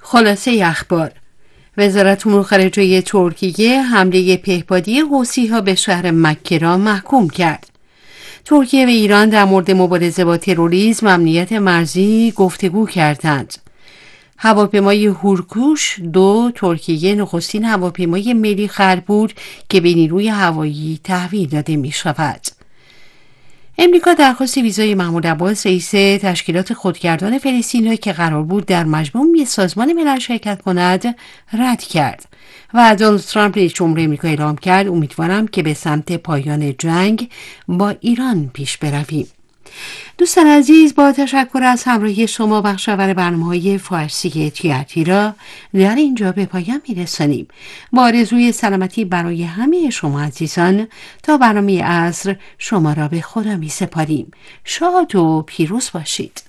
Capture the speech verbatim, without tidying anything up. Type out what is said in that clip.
خلاصه اخبار: وزارت امور خارجه ترکیه حمله پهپادی حوثی‌ها به شهر مکه را محکوم کرد. ترکیه و ایران در مورد مبارزه با تروریسم و امنیت مرزی گفتگو کردند. هواپیمای هورکوش دو ترکیه نخستین هواپیمای ملی خلق بود که به نیروی هوایی تحویل داده می شود. امریکا درخواست ویزای محمود عباس رئیس تشکیلات خودگردان فلسطین را که قرار بود در مجمع سازمان ملل شرکت کند رد کرد و دونالد ترامپ رئیس جمهور آمریکا اعلام کرد امیدوارم که به سمت پایان جنگ با ایران پیش برویم. دوستان عزیز، با تشکر از همراهی شما بخشاور برنامه‌های فارسی تی‌آرتی را در اینجا به پایان می‌رسانیم. با آرزوی سلامتی برای همه شما عزیزان تا برنامه عصر شما را به خدا می‌سپاریم. شاد و پیروز باشید.